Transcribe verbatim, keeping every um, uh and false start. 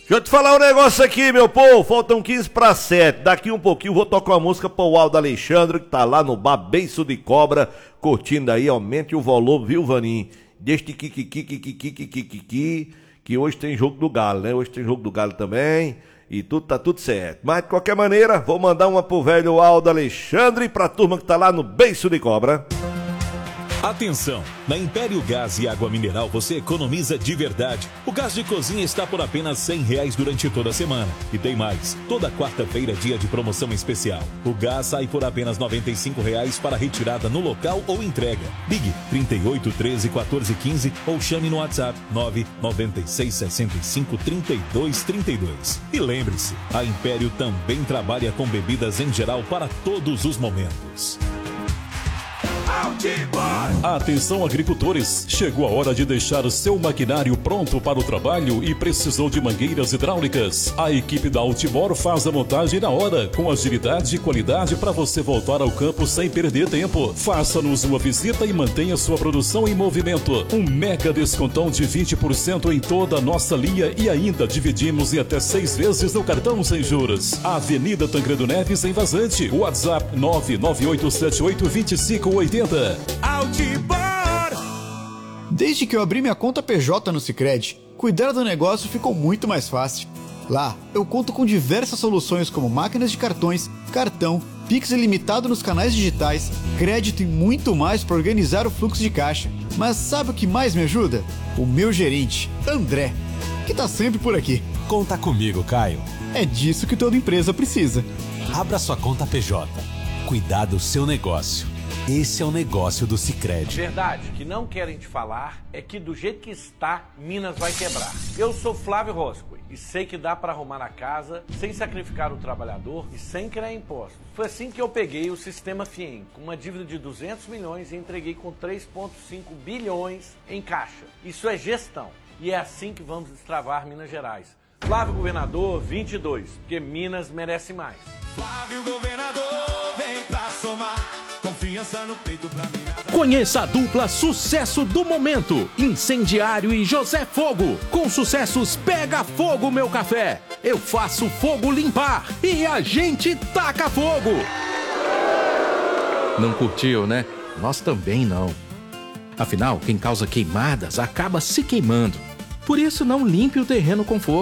Deixa eu te falar um negócio aqui, meu povo. Faltam quinze para sete. Daqui um pouquinho vou tocar uma música pro Aldo Alexandre, que tá lá no bar Beiço de Cobra, curtindo aí. Aumente o volume, viu, Vaninho? Deste kikikikikikikikiki, que hoje tem jogo do Galo, né? Hoje tem jogo do Galo também. E tudo tá tudo certo. Mas de qualquer maneira, vou mandar uma pro velho Aldo Alexandre e pra turma que tá lá no Beiço de Cobra. Atenção! Na Império Gás e Água Mineral você economiza de verdade. O gás de cozinha está por apenas cem reais durante toda a semana. E tem mais, toda quarta-feira é dia de promoção especial. O gás sai por apenas noventa e cinco reais para retirada no local ou entrega. Ligue trinta e oito, treze, quatorze, quinze ou chame no WhatsApp nove nove seis, seis cinco, três dois três dois. E lembre-se, a Império também trabalha com bebidas em geral para todos os momentos. Atenção, agricultores, chegou a hora de deixar o seu maquinário pronto para o trabalho e precisou de mangueiras hidráulicas. A equipe da Ultimor faz a montagem na hora, com agilidade e qualidade para você voltar ao campo sem perder tempo. Faça-nos uma visita e mantenha sua produção em movimento. Um mega descontão de vinte por cento em toda a nossa linha e ainda dividimos em até seis vezes no cartão sem juros. Avenida Tancredo Neves, em Vazante. WhatsApp nove nove oito sete oito, dois cinco oito zero. Desde que eu abri minha conta P J no Sicredi, cuidar do negócio ficou muito mais fácil. Lá, eu conto com diversas soluções como máquinas de cartões, cartão, Pix ilimitado nos canais digitais, crédito e muito mais para organizar o fluxo de caixa. Mas sabe o que mais me ajuda? O meu gerente, André, que tá sempre por aqui. Conta comigo, Caio. É disso que toda empresa precisa. Abra sua conta P J. Cuidar do seu negócio. Esse é o negócio do Sicredi. Verdade, que não querem te falar é que do jeito que está, Minas vai quebrar. Eu sou Flávio Roscoe e sei que dá para arrumar a casa sem sacrificar o trabalhador e sem criar impostos. Foi assim que eu peguei o sistema FIEM, com uma dívida de duzentos milhões e entreguei com três vírgula cinco bilhões em caixa. Isso é gestão e é assim que vamos destravar Minas Gerais. Flávio Governador vinte e dois, porque Minas merece mais. Flávio Governador, vem pra somar. Confiança no peito pra mim. Conheça a dupla sucesso do momento, Incendiário e José Fogo. Com sucessos Pega Fogo Meu Café, Eu Faço Fogo Limpar e A Gente Taca Fogo. Não curtiu, né? Nós também não. Afinal, quem causa queimadas acaba se queimando. Por isso, não limpe o terreno com fogo.